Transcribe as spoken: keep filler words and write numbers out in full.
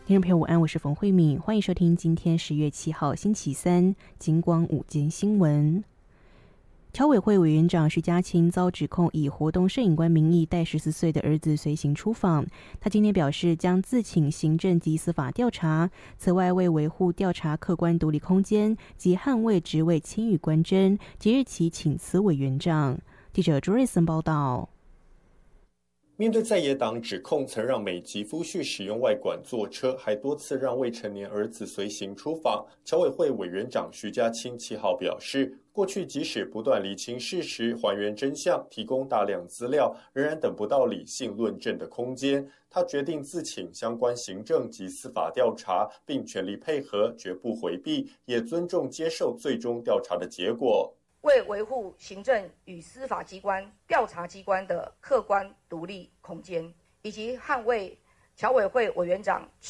听众朋友午安，我是冯慧敏，欢迎收听今天十月七号星期三金光午间新闻。侨委会委员长徐家清遭指控以活动摄影官名义带十四岁的儿子随行出访，他今天表示将自请行政及司法调查，此外为维护调查客观独立空间及捍卫职位清誉官箴，即日起请辞委员长。记者朱瑞森报道。 面对在野党指控曾让美籍夫婿使用外馆坐车，还多次让未成年儿子随行出访，侨委会委员长徐家清七号表示，过去即使不断厘清事实、还原真相、提供大量资料，仍然等不到理性论证的空间。他决定自请相关行政及司法调查，并全力配合，绝不回避，也尊重接受最终调查的结果。 为维护行政与司法机关、调查机关的客观独立空间，以及捍卫侨委会委员长